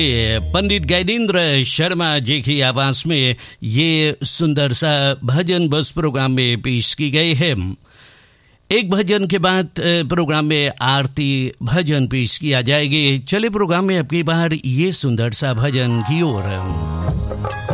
पंडित गैनेंद्र शर्मा जी की आवाज में ये सुंदर सा भजन बस प्रोग्राम में पेश की गई है। एक भजन के बाद प्रोग्राम में आरती भजन पेश किया जाएगी। चले प्रोग्राम में अब की बार ये सुंदर सा भजन की ओर।